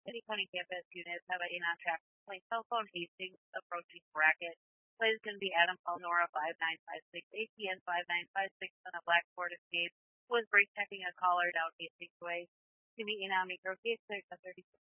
City County campus units have an on track point cell phone Hastings approaching bracket. Plays can be Adam Paul Nora 5956, ATN 5956 on a black Ford Escape was brake checking a caller down Hastings Way. To meet Inami Micro Case, there's a 36